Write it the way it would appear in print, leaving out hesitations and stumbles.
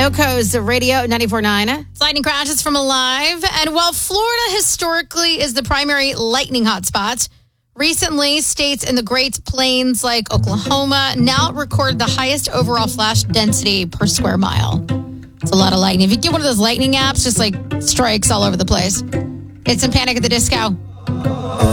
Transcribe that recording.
Noco's Radio 94.9. It's Lightning Crashes from Alive. And while Florida historically is the primary lightning hotspot, recently states in the Great Plains like Oklahoma now record the highest overall flash density per square mile. It's a lot of lightning. If you get one of those lightning apps, just like strikes all over the place. It's in Panic at the Disco.